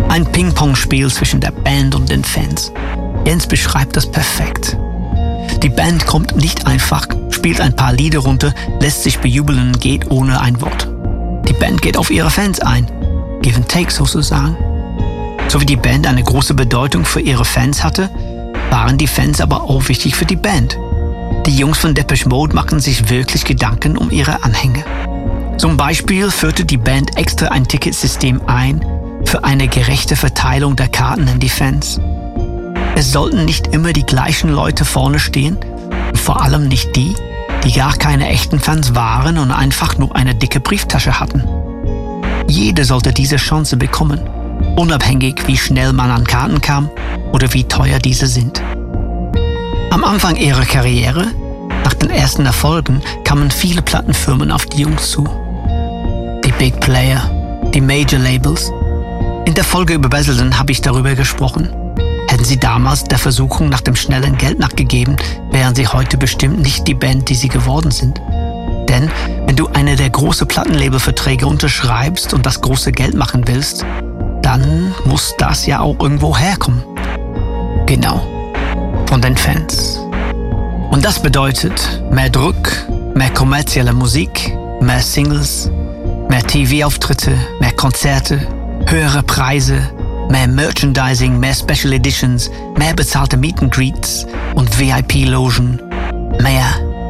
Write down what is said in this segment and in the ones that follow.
Ein Ping-Pong-Spiel zwischen der Band und den Fans. Jens beschreibt das perfekt. Die Band kommt nicht einfach, spielt ein paar Lieder runter, lässt sich bejubeln und geht ohne ein Wort. Die Band geht auf ihre Fans ein. Give and take sozusagen. So wie die Band eine große Bedeutung für ihre Fans hatte, waren die Fans aber auch wichtig für die Band. Die Jungs von Depeche Mode machten sich wirklich Gedanken um ihre Anhänger. Zum Beispiel führte die Band extra ein Ticketsystem ein für eine gerechte Verteilung der Karten an die Fans. Es sollten nicht immer die gleichen Leute vorne stehen und vor allem nicht die, die gar keine echten Fans waren und einfach nur eine dicke Brieftasche hatten. Jeder sollte diese Chance bekommen, unabhängig wie schnell man an Karten kam oder wie teuer diese sind. Am Anfang ihrer Karriere, nach den ersten Erfolgen, kamen viele Plattenfirmen auf die Jungs zu. Die Big Player, die Major Labels. In der Folge über Basildon habe ich darüber gesprochen. Hätten sie damals der Versuchung nach dem schnellen Geld nachgegeben, wären sie heute bestimmt nicht die Band, die sie geworden sind. Denn wenn du eine der großen Plattenlabelverträge unterschreibst und das große Geld machen willst, dann muss das ja auch irgendwo herkommen. Genau, von den Fans. Und das bedeutet mehr Druck, mehr kommerzielle Musik, mehr Singles, mehr TV-Auftritte, mehr Konzerte, höhere Preise, mehr Merchandising, mehr Special Editions, mehr bezahlte Meet and Greets und VIP-Logen. Mehr.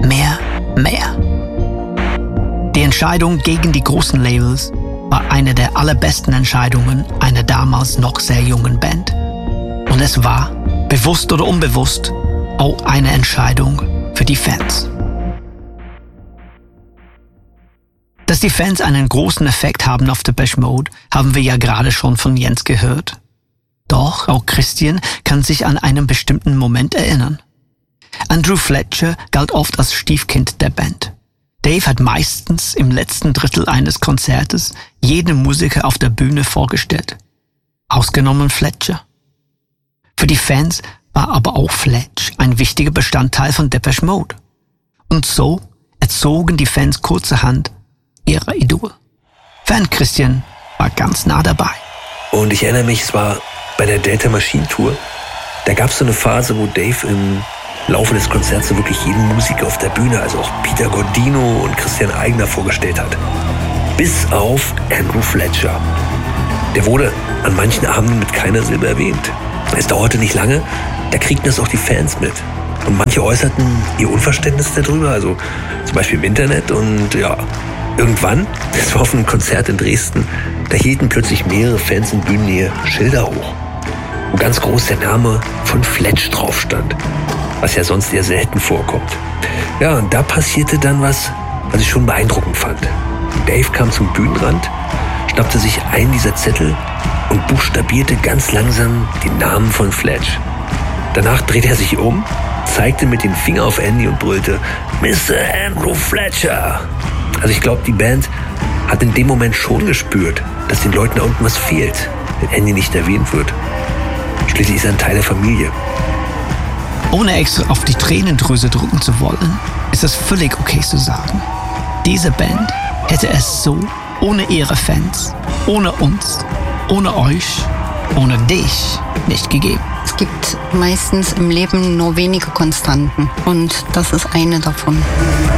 Die Entscheidung gegen die großen Labels war eine der allerbesten Entscheidungen einer damals noch sehr jungen Band. Und es war, bewusst oder unbewusst, auch eine Entscheidung für die Fans. Dass die Fans einen großen Effekt haben auf Depeche Mode, haben wir ja gerade schon von Jens gehört. Doch auch Christian kann sich an einen bestimmten Moment erinnern. Andrew Fletcher galt oft als Stiefkind der Band. Dave hat meistens im letzten Drittel eines Konzertes jeden Musiker auf der Bühne vorgestellt. Ausgenommen Fletcher. Für die Fans war aber auch Fletch ein wichtiger Bestandteil von Depeche Mode. Und so erzogen die Fans kurzerhand ihrer Idol. Fan Christian war ganz nah dabei. Und ich erinnere mich, es war bei der Delta Machine Tour, da gab es so eine Phase, wo Dave im Laufe des Konzerts so wirklich jeden Musiker auf der Bühne, also auch Peter Gordino und Christian Eigner vorgestellt hat. Bis auf Andrew Fletcher. Der wurde an manchen Abenden mit keiner Silbe erwähnt. Es dauerte nicht lange, da kriegten es auch die Fans mit. Und manche äußerten ihr Unverständnis darüber, also zum Beispiel im Internet. Und ja, irgendwann, das war auf einem Konzert in Dresden, da hielten plötzlich mehrere Fans in Bühnennähe Schilder hoch, wo ganz groß der Name von Fletch drauf stand, was ja sonst eher selten vorkommt. Ja, und da passierte dann was ich schon beeindruckend fand. Dave kam zum Bühnenrand, schnappte sich einen dieser Zettel und buchstabierte ganz langsam den Namen von Fletch. Danach drehte er sich um, zeigte mit dem Finger auf Andy und brüllte: Mr. Andrew Fletcher! Also ich glaube, die Band hat in dem Moment schon gespürt, dass den Leuten da unten was fehlt, wenn Andy nicht erwähnt wird. Schließlich ist er ein Teil der Familie. Ohne extra auf die Tränendrüse drücken zu wollen, ist es völlig okay zu sagen. Diese Band hätte es so ohne ihre Fans, ohne uns, ohne euch, ohne dich nicht gegeben. Es gibt meistens im Leben nur wenige Konstanten und das ist eine davon.